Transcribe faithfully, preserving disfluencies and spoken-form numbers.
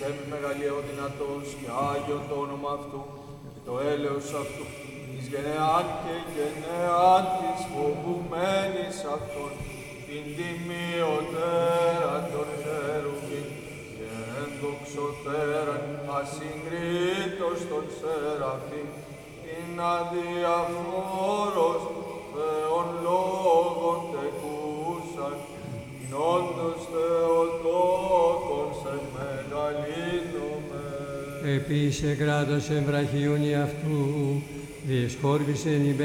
με μεγαλείο δυνατός και Άγιον το όνομα αυτού και το έλεος αυτού, εις γενεάν και γενεάν της φοβουμένης αυτών, την τιμιωτέρα των χερουβίμ και ενδοξωτέραν ασυγκρίτως των σεραφείμ, την αδιαφόρος Θεόν λόγων τεκούσαν, την όντως Θεοτόκον σε μεγαλύνομαι. Επίσε κράτος εμβραχιούνι αυτού, διεσκόρπισεν υπέρ